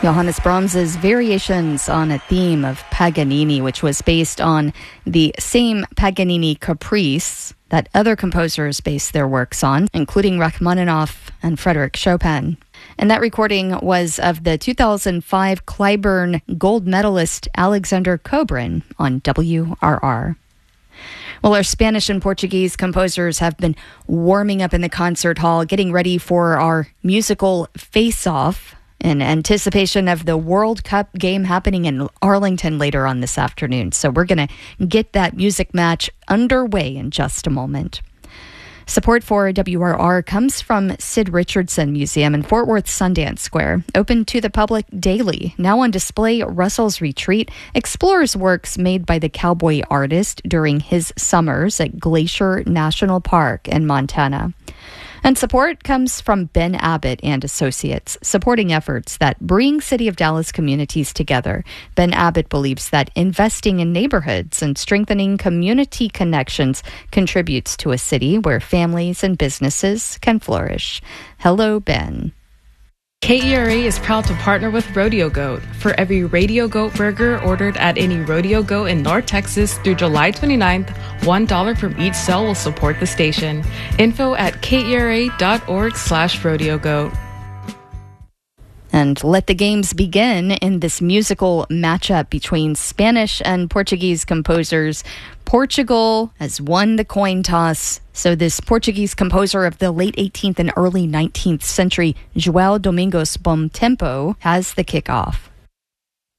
Johannes Brahms's Variations on a Theme of Paganini, which was based on the same Paganini Caprice that other composers based their works on, including Rachmaninoff and Frédéric Chopin. And that recording was of the 2005 Clyburn gold medalist Alexander Kobrin on WRR. Well, our Spanish and Portuguese composers have been warming up in the concert hall, getting ready for our musical face-off in anticipation of the World Cup game happening in Arlington later on this afternoon. So we're going to get that music match underway in just a moment. Support for WRR comes from Sid Richardson Museum in Fort Worth Sundance Square. Open to the public daily. Now on display, Russell's Retreat explores works made by the cowboy artist during his summers at Glacier National Park in Montana. And support comes from Ben Abbott and Associates, supporting efforts that bring City of Dallas communities together. Ben Abbott believes that investing in neighborhoods and strengthening community connections contributes to a city where families and businesses can flourish. Hello, Ben. KERA is proud to partner with Rodeo Goat. For every Radio Goat burger ordered at any Rodeo Goat in North Texas through July 29th, $1 from each sale will support the station. Info at kera.org/rodeogoat. And let the games begin in this musical matchup between Spanish and Portuguese composers. Portugal has won the coin toss, so this Portuguese composer of the late 18th and early 19th century, João Domingos Bom Tempo, has the kickoff.